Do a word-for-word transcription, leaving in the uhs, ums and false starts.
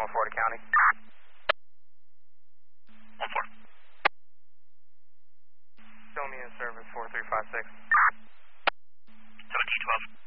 one four to county. one four. Show me in service four three five six. seventeen twelve.